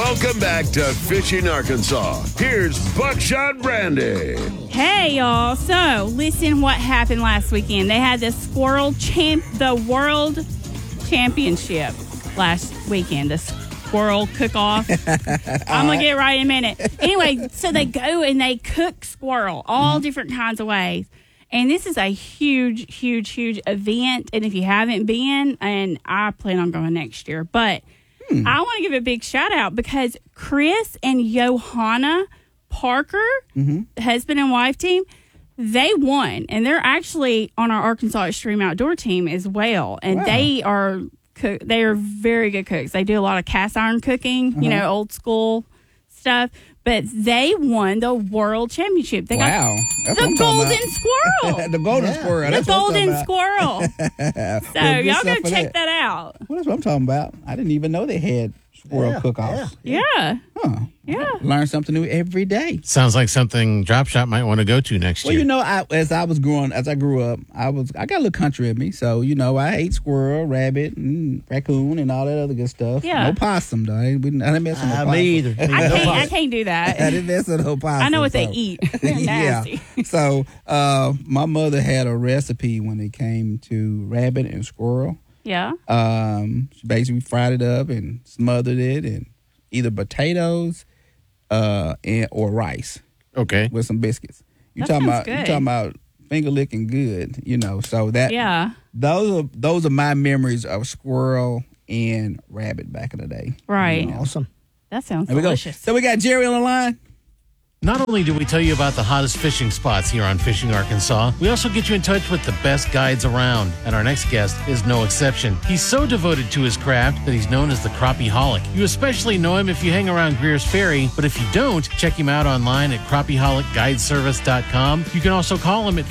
Welcome back to Fishing Arkansas. Here's Buckshot Brandy. Hey, y'all. So, listen what happened last weekend. They had the World Championship last weekend, the squirrel cook-off. I'm going to get right in a minute. Anyway, so they go and they cook squirrel all different kinds of ways. And this is a huge, huge, huge event. And if you haven't been, and I plan on going next year, but I want to give a big shout out because Chris and Johanna Parker, husband and wife team, they won. And they're actually on our Arkansas Extreme Outdoor team as well. And they are very good cooks. They do a lot of cast iron cooking, old school stuff. But they won the World Championship. They got the golden squirrel. The golden squirrel. The golden squirrel. So y'all go check that out. Well, that's what I'm talking about. I didn't even know they had squirrel cook-offs. Yeah. Huh. Yeah. Learn something new every day. Sounds like something Drop Shot might want to go to next year. Well, as I grew up, I got a little country in me. So, I ate squirrel, rabbit, and raccoon, and all that other good stuff. Yeah. No possum, though. I didn't mess with no possum. Me either. I can't do that. I didn't mess with no possum. I know what they eat. They're nasty. So, my mother had a recipe when it came to rabbit and squirrel. Yeah. She basically fried it up and smothered it in either potatoes or rice. Okay. With some biscuits. You That talking sounds good. about finger licking good, so that Yeah. those are my memories of squirrel and rabbit back in the day. Right. Awesome. That sounds There we go. delicious. So we got Jerry on the line. Not only do we tell you about the hottest fishing spots here on Fishing Arkansas, we also get you in touch with the best guides around. And our next guest is no exception. He's so devoted to his craft that he's known as the Crappie-holic. You especially know him if you hang around Greer's Ferry, but if you don't, check him out online at crappieholicguideservice.com. You can also call him at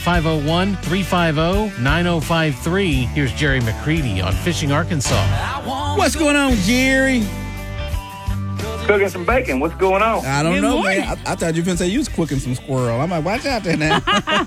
501-350-9053. Here's Jerry McCready on Fishing Arkansas. What's going on, Jerry? Cooking some bacon. What's going on? I don't Good know, morning. man. I thought you were going to say you was cooking some squirrel. I'm like, watch out there now.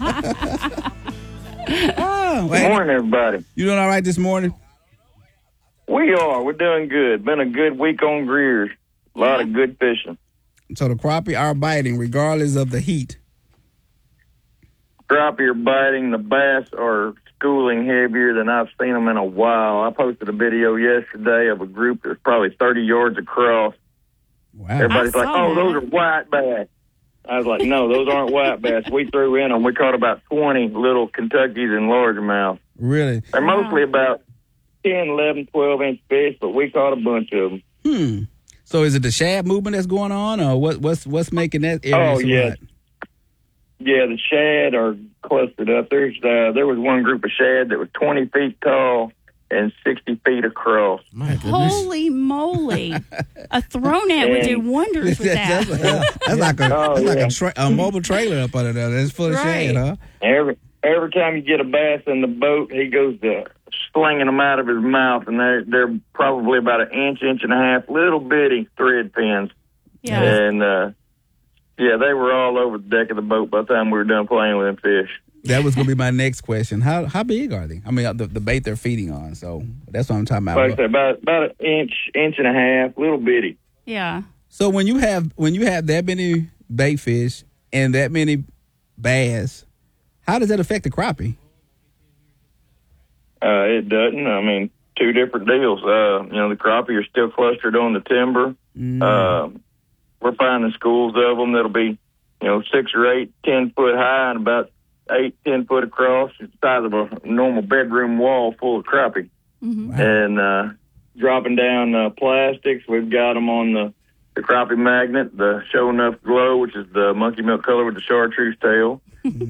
Good morning, everybody. You doing all right this morning? We are. We're doing good. Been a good week on Greer's. A lot of good fishing. So the crappie are biting regardless of the heat. Crappie are biting. The bass are schooling heavier than I've seen them in a while. I posted a video yesterday of a group that's probably 30 yards across. Wow. Everybody's I like, saw those that. are white bass. I was like, no, those aren't white bass. We threw in them. We caught about 20 little Kentuckies and largemouth. Really? They're mostly about 10, 11, 12-inch fish, but we caught a bunch of them. So is it the shad movement that's going on, or what's making that area Oh, so yeah. hot? Yeah, the shad are clustered up. There was one group of shad that was 20 feet tall and 60 feet across. My goodness. Holy moly. A throw net would do wonders with that. That's like Oh, a mobile trailer up under there. That's full of Right. shade, huh? Every time you get a bass in the boat, he goes to slinging them out of his mouth, and they're probably about an inch and a half, little bitty thread fins. Yeah. And, they were all over the deck of the boat by the time we were done playing with them fish. That was going to be my next question. How big are they? I mean, the bait they're feeding on. So that's what I'm talking about. Like I said, about an inch and a half, little bitty. Yeah. So when you have that many bait fish and that many bass, how does that affect the crappie? It doesn't. I mean, two different deals. The crappie are still clustered on the timber. We're finding schools of them that'll be, 6 or 8, 10 foot high and about 8, 10 foot across, the size of a normal bedroom wall full of crappie. And dropping down plastics. We've got them on the crappie magnet, the Show Enough Glow, which is the monkey milk color with the chartreuse tail. We've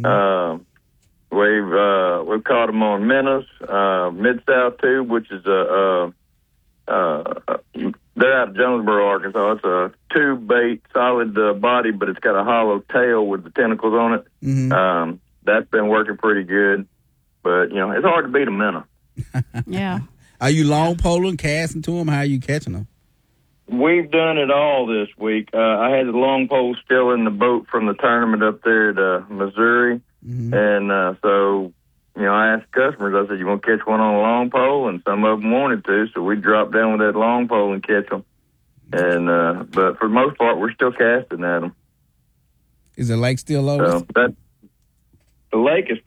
caught them on minnows, Mid-South Tube, which is they're out of Jonesboro, Arkansas. It's a tube bait, solid body, but it's got a hollow tail with the tentacles on it. That's been working pretty good, but it's hard to beat a minnow. Yeah. Are you long poling, casting to them? How are you catching them? We've done it all this week. I had the long pole still in the boat from the tournament up there at Missouri. And so, I asked customers, I said, you want to catch one on a long pole? And some of them wanted to, so we dropped down with that long pole and catch them. And but for the most part, we're still casting at them. Is the lake still low? So the lake is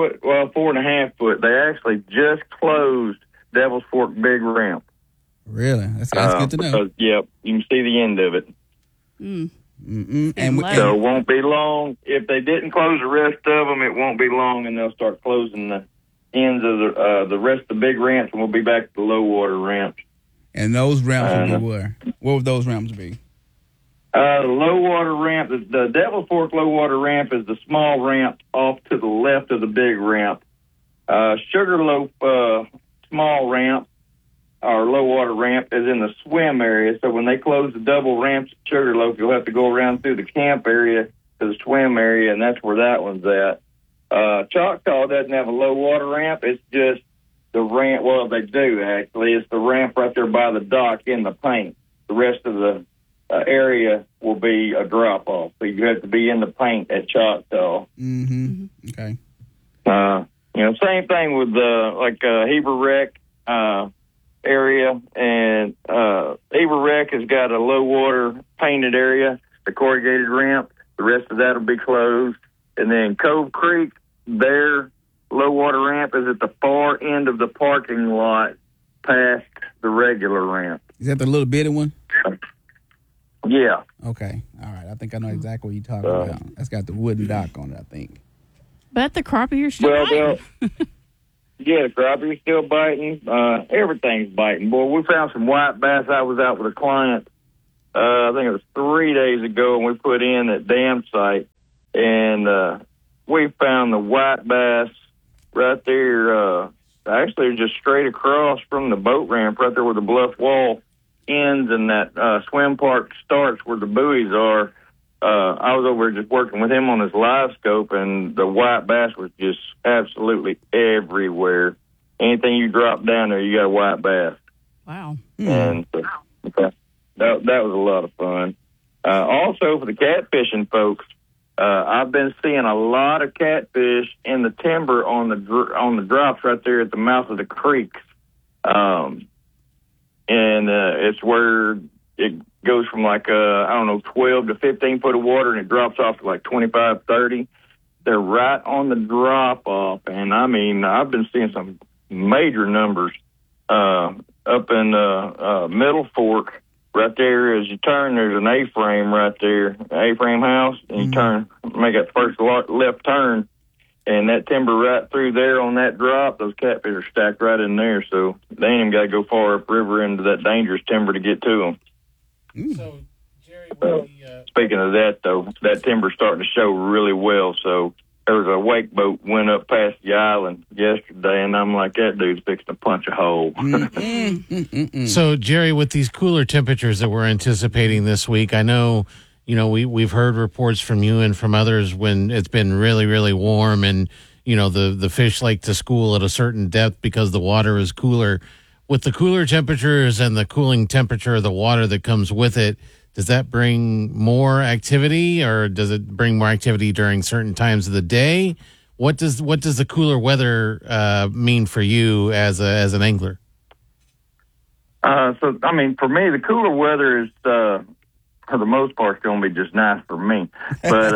4.5 foot. They actually just closed Devil's Fork Big Ramp. Really? That's good to know. Because, yep, you can see the end of it. So it won't be long. If they didn't close the rest of them, it won't be long, and they'll start closing the ends of the rest of the big ramps, and we'll be back to the low water ramps. And those ramps will be where? What would those ramps be? The low water ramp, the Devil's Fork low water ramp is the small ramp off to the left of the big ramp. Sugarloaf small ramp, our low water ramp, is in the swim area. So when they close the double ramps at Sugarloaf, you'll have to go around through the camp area to the swim area, and that's where that one's at. Choctaw doesn't have a low water ramp. It's just the ramp. Well, they do, actually. It's the ramp right there by the dock in the paint. The rest of the area will be a drop-off. So you have to be in the paint at Choctaw. Okay. Same thing with Heber Rec area, and Heber Rec has got a low water painted area, the corrugated ramp. The rest of that will be closed. And then Cove Creek, their low water ramp is at the far end of the parking lot past the regular ramp. Is that the little bitty one? Yeah. Okay. All right. I think I know exactly what you're talking about. That's got the wooden dock on it, I think. But the crappie are still biting. Yeah, the crappie are still biting. Everything's biting. Boy, we found some white bass. I was out with a client, I think it was 3 days ago, and we put in at dam site, and we found the white bass right there, actually just straight across from the boat ramp, right there where the bluff wall ends and that swim park starts where the buoys are. I was over just working with him on his live scope, and the white bass was just absolutely everywhere. Anything you drop down there, you got a white bass. Wow. And so, that was a lot of fun. Also, for the catfishing folks, I've been seeing a lot of catfish in the timber on the drops right there at the mouth of the creeks. And it's where it goes from 12 to 15 foot of water, and it drops off to 25, 30. They're right on the drop off. And I mean, I've been seeing some major numbers, up in, Middle Fork. Right there, as you turn, there's an A-frame right there, an A-frame house, and you make that first left turn, and that timber right through there on that drop, those catfish are stacked right in there, so they ain't even got to go far upriver into that dangerous timber to get to them. So, Jerry, speaking of that, though, that timber's starting to show really well, so there was a wake boat went up past the island yesterday, and I'm like, that dude's fixing to punch a hole. So, Jerry, with these cooler temperatures that we're anticipating this week, I know, we've heard reports from you and from others when it's been really, really warm, and, the fish like to school at a certain depth because the water is cooler. With the cooler temperatures and the cooling temperature of the water that comes with it, does that bring more activity, or does it bring more activity during certain times of the day? What does the cooler weather mean for you as an angler? So, I mean, for me, the cooler weather is, for the most part, going to be just nice for me. But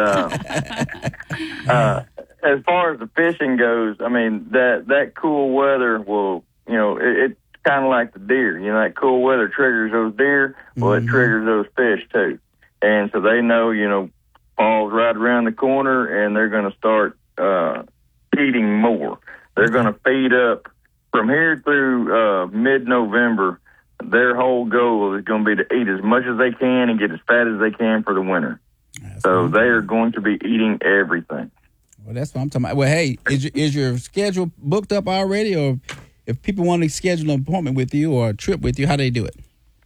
as far as the fishing goes, I mean, that cool weather will, it's kind of like the deer. That cool weather triggers those deer. Well, it triggers those fish, too. And so they know, fall's right around the corner, and they're going to start feeding more. They're going to feed up from here through mid-November. Their whole goal is going to be to eat as much as they can and get as fat as they can for the winter. So they are going to be eating everything. Well, that's what I'm talking about. Well, hey, is your schedule booked up already, or if people want to schedule an appointment with you or a trip with you, how do they do it?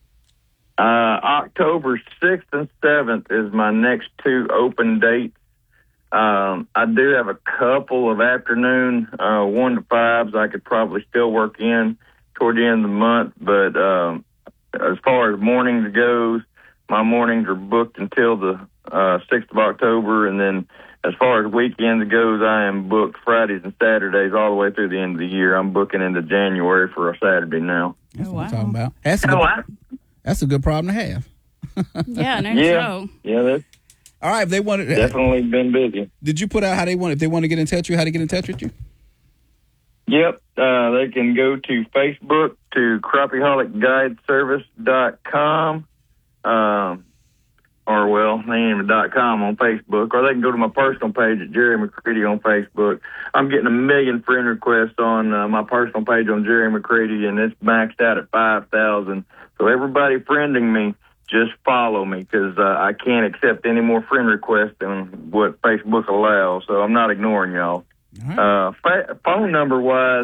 October 6th and 7th is my next two open dates. I do have a couple of afternoon 1 to 5s I could probably still work in toward the end of the month, but as far as mornings goes, my mornings are booked until the 6th of October, and then as far as weekends goes, I am booked Fridays and Saturdays all the way through the end of the year. I'm booking into January for a Saturday now. That's what I'm talking about. That's a good problem to have. Yeah, no Yeah, joke. yeah, that's All right, if they wanted, definitely been busy. did you put out how they want? If they want to get in touch with you, how to get in touch with you? Yep, they can go to Facebook to CrappieHolicGuideService.com, or well, they ain't even .com on Facebook, or they can go to my personal page at Jerry McCready on Facebook. I'm getting 1 million friend requests on my personal page on Jerry McCready, and it's maxed out at 5,000. So everybody friending me, just follow me, because I can't accept any more friend requests than what Facebook allows. So I'm not ignoring y'all. Phone number wise,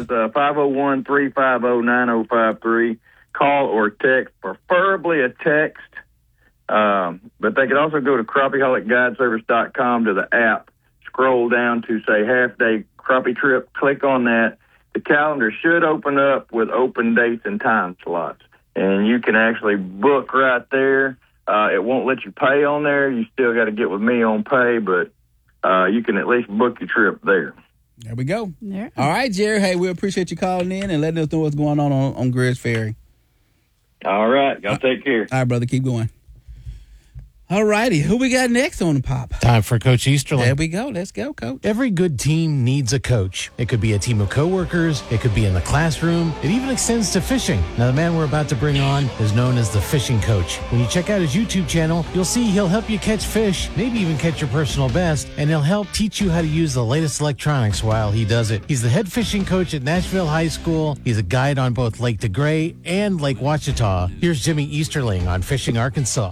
501-350-9053. Call or text, preferably a text. But they can also go to CrappieHolicGuideService.com to the app. Scroll down to say half day crappie trip. Click on that. The calendar should open up with open dates and time slots, and you can actually book right there. It won't let you pay on there. You still got to get with me on pay, but you can at least book your trip there. There we go. There. All right, Jerry. Hey, we appreciate you calling in and letting us know what's going on Greers Ferry. All right. Y'all take care. All right, brother. Keep going. All righty. Who we got next on the pop? Time for Coach Easterling. There we go. Let's go, Coach. Every good team needs a coach. It could be a team of coworkers. It could be in the classroom. It even extends to fishing. Now, the man we're about to bring on is known as the fishing coach. When you check out his YouTube channel, you'll see he'll help you catch fish, maybe even catch your personal best, and he'll help teach you how to use the latest electronics while he does it. He's the head fishing coach at Nashville High School. He's a guide on both Lake DeGray and Lake Ouachita. Here's Jimmy Easterling on Fishing Arkansas.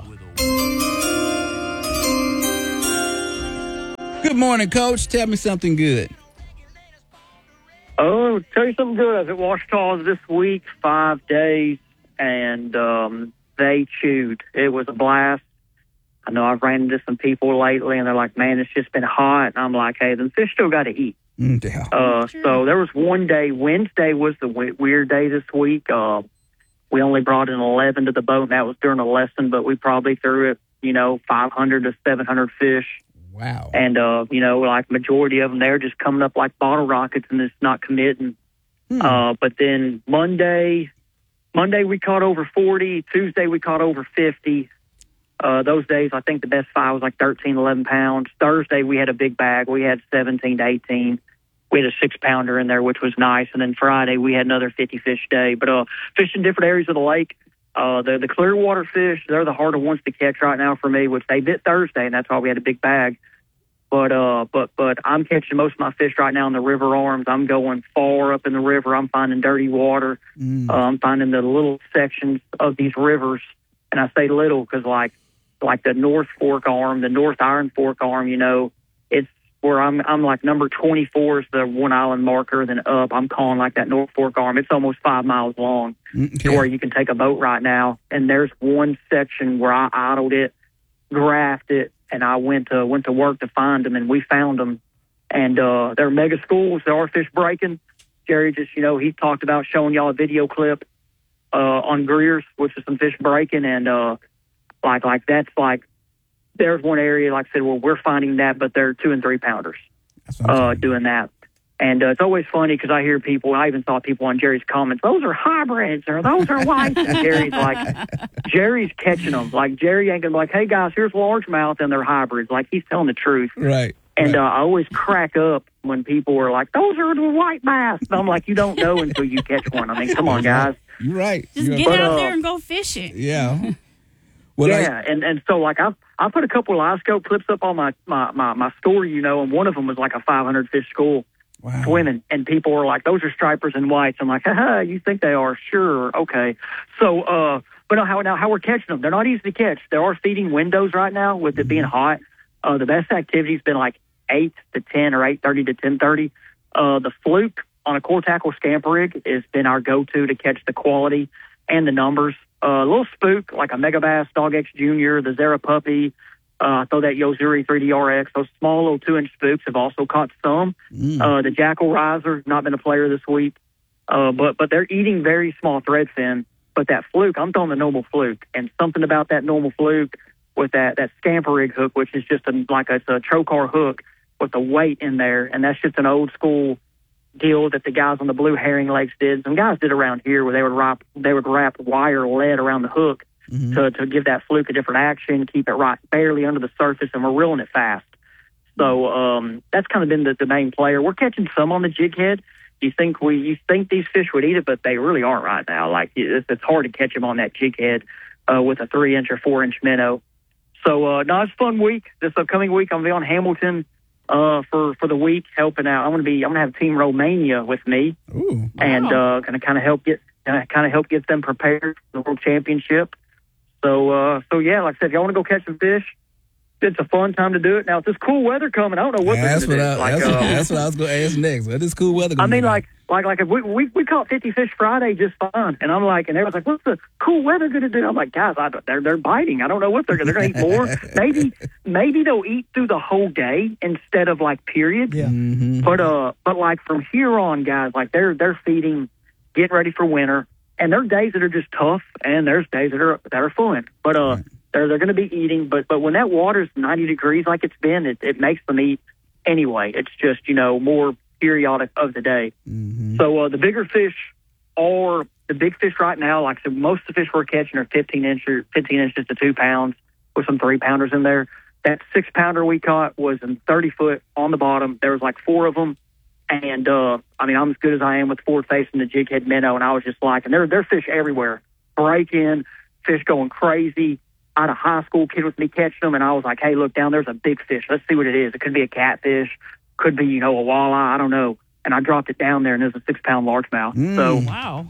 Good morning, Coach. Tell me something good. Oh, tell you something good. I was at Ouachita this week, 5 days, and they chewed. It was a blast. I know I've ran into some people lately, and they're like, man, it's just been hot. And I'm like, hey, the fish still got to eat. Yeah. So there was one day, Wednesday was the weird day this week. We only brought in 11 to the boat, and that was during a lesson, but we probably threw it, 500 to 700 fish. Wow. And, like majority of them, they're just coming up like bottle rockets and it's not committing. But then Monday we caught over 40. Tuesday we caught over 50. Those days, I think the best five was like 13, 11 pounds. Thursday we had a big bag. We had 17 to 18. We had a 6-pounder in there, which was nice. And then Friday we had another 50 fish day. But fishing different areas of the lake. The clear water fish, they're the harder ones to catch right now for me, which they bit Thursday, and that's why we had a big bag. But I'm catching most of my fish right now in the river arms. I'm going far up in the river. I'm finding dirty water. I'm finding the little sections of these rivers, and I say little because like the North Fork arm, the North Iron Fork arm, it's where I'm like number 24 is the one island marker. Then up, I'm calling like that North Fork arm. It's almost 5 miles long to where you can take a boat right now. And there's one section where I idled it, graphed it, and I went to work to find them, and we found them. And they're mega schools. There are fish breaking. Jerry just, he talked about showing y'all a video clip on Greers, which is some fish breaking, and like that's like. There's one area, like I said, well, we're finding that, but they're 2 and 3 pounders doing that. And it's always funny because I hear people, I even saw people on Jerry's comments, those are hybrids or those are whites. And Jerry's catching them. Like Jerry ain't going to be like, hey, guys, here's largemouth and they're hybrids. Like he's telling the truth. Right. And I always crack up when people are like, those are the white bass. And I'm like, you don't know until you catch one. I mean, come on, guys. You're right. Just get out there and go fishing. Yeah. Well, and so like I put a couple of live scope clips up on my story, and one of them was like a 500 fish school swimming, and people were like, those are stripers and whites. I'm like, haha, you think they are? Sure, okay. So, but how we're catching them? They're not easy to catch. There are feeding windows right now with it being hot. The best activity's been like 8 to 10 or 8:30 to 10:30. The fluke on a core tackle scamper rig has been our go-to to catch the quality and the numbers. A little spook, like a Mega Bass, Dog X Jr., the Zara Puppy, throw that Yo-Zuri 3DRX. Those small little 2-inch spooks have also caught some. The Jackal Riser, not been a player this week. But they're eating very small thread fin. But that fluke, I'm throwing the normal fluke. And something about that normal fluke with that scamper rig hook, which is just it's a trocar hook with the weight in there. And that's just an old school deal that the guys on the Blue Herring Lakes did. Some guys did around here where they would wrap wire lead around the hook to give that fluke a different action, keep it right barely under the surface, and we're reeling it fast. So that's kind of been the main player. We're catching some on the jig head. You think these fish would eat it, but they really aren't right now. Like it's hard to catch them on that jig head with a 3-inch or 4-inch minnow. So no, it's a fun week. This upcoming week, I'm gonna be on Hamilton for the week helping out. I'm gonna have Team Romania with me. Ooh, wow. And gonna kind of help get them prepared for the World Championship. So yeah, like I said, if y'all want to go catch some fish, it's a fun time to do it. Now, with this cool weather coming, I don't know what they're going to do. That's what I was going to ask next. What is cool weather going to do? Like if we caught 50 fish Friday just fine, and I'm like, and everyone's like, what's the cool weather going to do? I'm like, guys, they're biting. I don't know what they're going to eat more. Maybe they'll eat through the whole day instead of like periods. Yeah. Mm-hmm. But like from here on, guys, like they're feeding, getting ready for winter, and there are days that are just tough, and there's days that are fun. But right. They're going to be eating, but when that water's 90 degrees like it's been, it makes them eat anyway. It's just, more periodic of the day. Mm-hmm. So the bigger fish are the big fish right now. Like I said, most of the fish we're catching are 15 inches to 2 pounds with some 3-pounders in there. That 6-pounder we caught was in 30 foot on the bottom. There was like 4 of them. And, I'm as good as I am with forward facing the jig head minnow. And I was just like, and there are fish everywhere, breaking, fish going crazy. I had a high school kid with me catching them, and I was like, hey, look, down there's a big fish. Let's see what it is. It could be a catfish, could be, a walleye, I don't know. And I dropped it down there, and there's a 6-pound largemouth. So wow.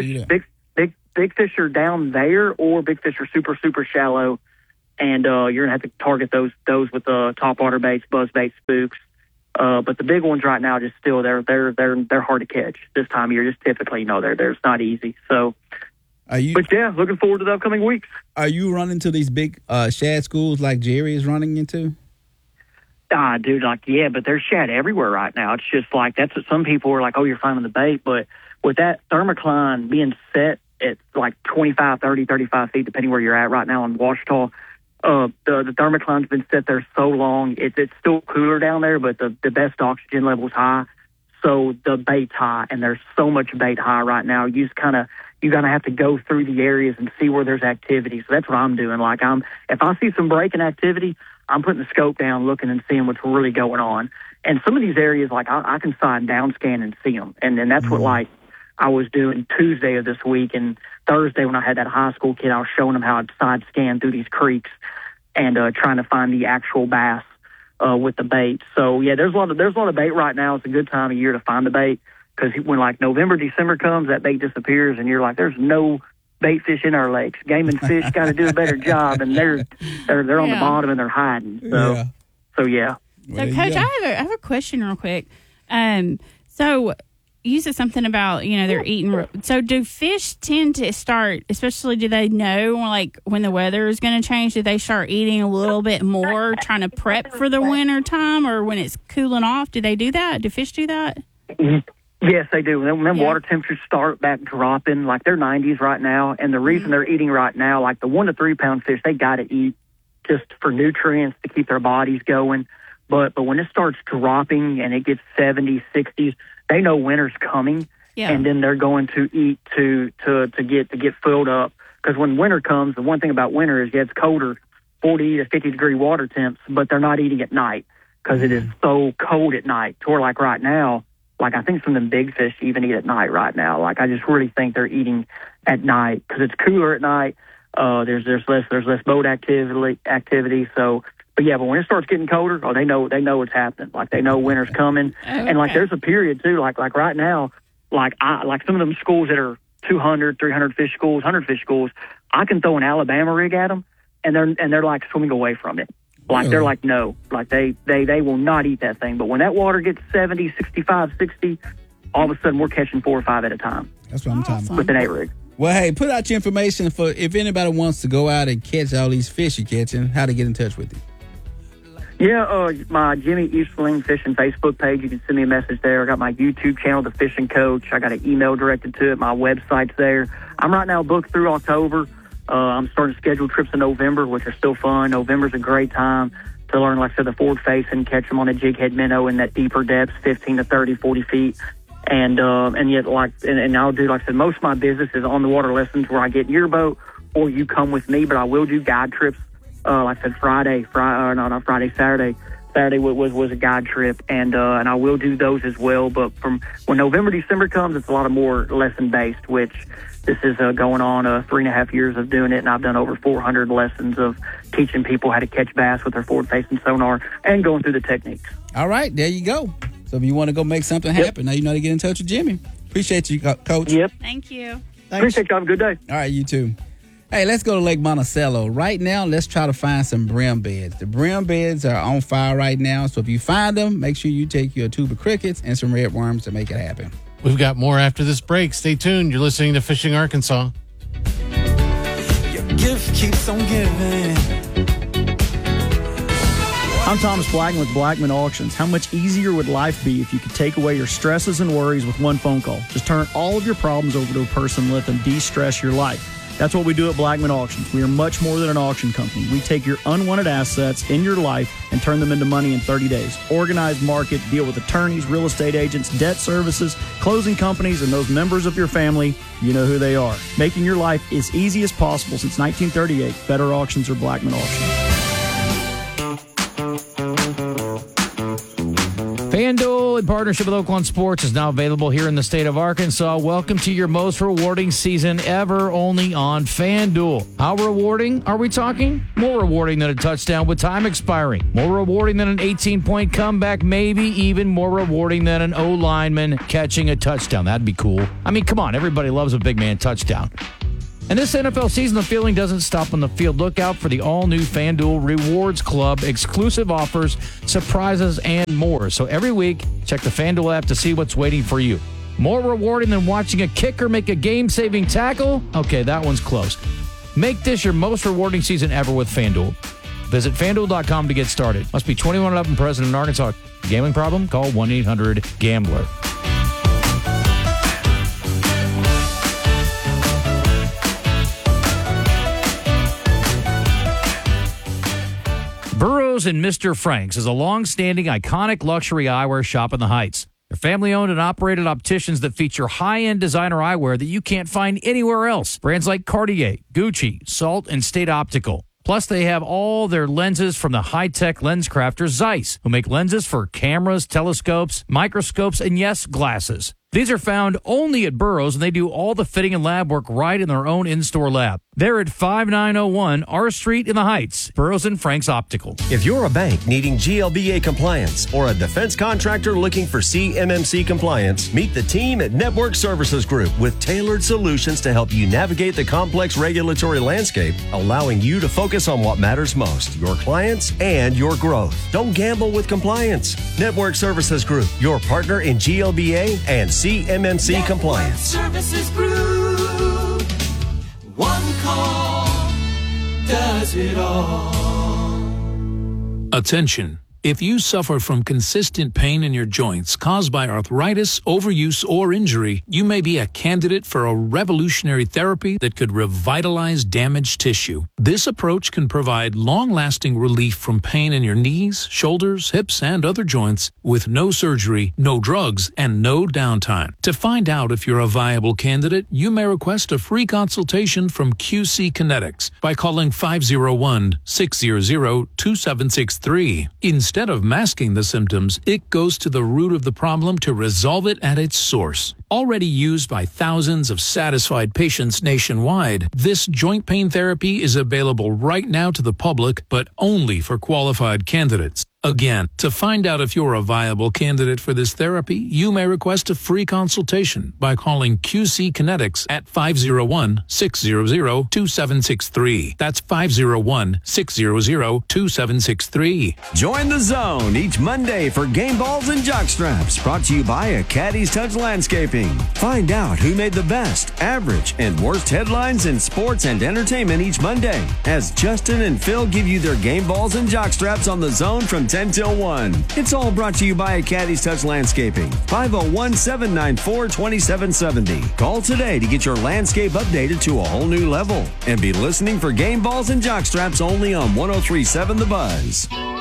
big fish are down there, or big fish are super, super shallow, and you're going to have to target those with topwater baits, buzz baits, spooks. But the big ones right now, just still, they're hard to catch this time of year. Just typically, it's not easy. So. But yeah, looking forward to the upcoming weeks. Are you running to these big shad schools like Jerry is running into? Dude, yeah, but there's shad everywhere right now. It's just like, that's what some people are like, oh, you're finding the bait. But with that thermocline being set at like 25, 30, 35 feet, depending where you're at right now in Ouachita, the thermocline's been set there so long. It's still cooler down there, but the best oxygen level's high. So the bait's high, and there's so much bait high right now. You're going to have to go through the areas and see where there's activity. So that's what I'm doing. Like if I see some breaking activity, I'm putting the scope down, looking and seeing what's really going on. And some of these areas, like I can side down scan and see them. And that's what like I was doing Tuesday of this week, and Thursday when I had that high school kid, I was showing him how I'd side scan through these creeks and trying to find the actual bass with the bait. So yeah, there's a lot of bait right now. It's a good time of year to find the bait. Because when like November, December comes, that bait disappears, and you're like, "There's no bait fish in our lakes. Game and Fish got to do a better job, and they're on the bottom and they're hiding." So yeah. So, Coach, I have a question real quick. So you said something about they're eating. So do fish tend to start, especially do they know like when the weather is going to change? Do they start eating a little bit more, trying to prep for the winter time, or when it's cooling off? Do they do that? Do fish do that? Yes, they do. When water temperatures start back dropping, like they're 90s right now, and the reason they're eating right now, like the 1 to 3 pound fish, they got to eat just for nutrients to keep their bodies going. But when it starts dropping and it gets 70s, 60s, they know winter's coming, and then they're going to eat to get filled up. Because when winter comes, the one thing about winter is it's colder, 40 to 50 degree water temps, but they're not eating at night because it is so cold at night. To where like right now. Like, I think some of them big fish even eat at night right now. Like, I just really think they're eating at night because it's cooler at night. There's less boat activity. So, but yeah, but when it starts getting colder, they know what's happening. Like, they know winter's coming. Okay. And like, there's a period too. Like right now, like some of them schools that are 200, 300 fish schools, 100 fish schools, I can throw an Alabama rig at them, and they're like swimming away from it. Like, they're like, no, like they will not eat that thing. But when that water gets 70, 65, 60, all of a sudden we're catching 4 or 5 at a time. That's what I'm talking about. With an 8 rig. Well, hey, put out your information for if anybody wants to go out and catch all these fish you're catching, how to get in touch with you. Yeah, my Jimmy Easterling Fishing Facebook page. You can send me a message there. I got my YouTube channel, The Fishing Coach. I got an email directed to it. My website's there. I'm right now booked through October. I'm starting to schedule trips in November, which are still fun. November's a great time to learn, like I said, the forward face and catch them on a jig head minnow in that deeper depths, 15 to 30, 40 feet. And yet, and I'll do, like I said, most of my business is on the water lessons where I get in your boat or you come with me, but I will do guide trips. Like I said, Saturday. Saturday was a guide trip, and I will do those as well. But from when November, December comes, it's a lot of more lesson-based, which this is going on 3.5 years of doing it, and I've done over 400 lessons of teaching people how to catch bass with their forward-facing sonar and going through the techniques. All right, there you go. So if you want to go make something happen, now you know how to get in touch with Jimmy. Appreciate you, Coach. Yep. Thank you. Thanks. Appreciate you. Have a good day. All right, you too. Hey, let's go to Lake Monticello. Right now, let's try to find some brim beds. The brim beds are on fire right now, so if you find them, make sure you take your tube of crickets and some red worms to make it happen. We've got more after this break. Stay tuned. You're listening to Fishing Arkansas. Your gift keeps on giving. I'm Thomas Blackman with Blackman Auctions. How much easier would life be if you could take away your stresses and worries with one phone call? Just turn all of your problems over to a person and let them de-stress your life. That's what we do at Blackman Auctions. We are much more than an auction company. We take your unwanted assets in your life and turn them into money in 30 days. Organize, market, deal with attorneys, real estate agents, debt services, closing companies, and those members of your family. You know who they are. Making your life as easy as possible since 1938. Better auctions or Blackman Auctions. FanDuel, in partnership with Oaklawn Sports, is now available here in the state of Arkansas. Welcome to your most rewarding season ever, only on FanDuel. How rewarding are we talking? More rewarding than a touchdown with time expiring. More rewarding than an 18-point comeback, maybe even more rewarding than an O-lineman catching a touchdown. That'd be cool. I mean, come on, everybody loves a big man touchdown. And this NFL season, the feeling doesn't stop on the field. Look out for the all-new FanDuel Rewards Club, exclusive offers, surprises, and more. So every week, check the FanDuel app to see what's waiting for you. More rewarding than watching a kicker make a game-saving tackle? Okay, that one's close. Make this your most rewarding season ever with FanDuel. Visit FanDuel.com to get started. Must be 21 and up and present in Arkansas. Gambling problem? Call 1-800-GAMBLER. Burroughs and Mr. Frank's is a long-standing, iconic luxury eyewear shop in the Heights. They're family-owned and operated opticians that feature high-end designer eyewear that you can't find anywhere else. Brands like Cartier, Gucci, Salt, and State Optical. Plus, they have all their lenses from the high-tech lens crafter Zeiss, who make lenses for cameras, telescopes, microscopes, and yes, glasses. These are found only at Burroughs, and they do all the fitting and lab work right in their own in-store lab. They're at 5901 R Street in the Heights, Burroughs and Frank's Optical. If you're a bank needing GLBA compliance or a defense contractor looking for CMMC compliance, meet the team at Network Services Group with tailored solutions to help you navigate the complex regulatory landscape, allowing you to focus on what matters most, your clients and your growth. Don't gamble with compliance. Network Services Group, your partner in GLBA and CMMC Network compliance. Services Group. One call does it all. Attention. If you suffer from consistent pain in your joints caused by arthritis, overuse, or injury, you may be a candidate for a revolutionary therapy that could revitalize damaged tissue. This approach can provide long-lasting relief from pain in your knees, shoulders, hips, and other joints with no surgery, no drugs, and no downtime. To find out if you're a viable candidate, you may request a free consultation from QC Kinetics by calling 501-600-2763. Instead of masking the symptoms, it goes to the root of the problem to resolve it at its source. Already used by thousands of satisfied patients nationwide, this joint pain therapy is available right now to the public, but only for qualified candidates. Again, to find out if you're a viable candidate for this therapy, you may request a free consultation by calling QC Kinetics at 501-600-2763. That's 501-600-2763. Join the zone each Monday for Game Balls and Jockstraps, brought to you by a Caddy's Touch Landscaping. Find out who made the best, average, and worst headlines in sports and entertainment each Monday, as Justin and Phil give you their Game Balls and Jockstraps on the zone from 10 till 1. It's all brought to you by a Caddy's Touch Landscaping. 501-794-2770. Call today to get your landscape updated to a whole new level. And be listening for Game Balls and Jockstraps only on 103.7 The Buzz.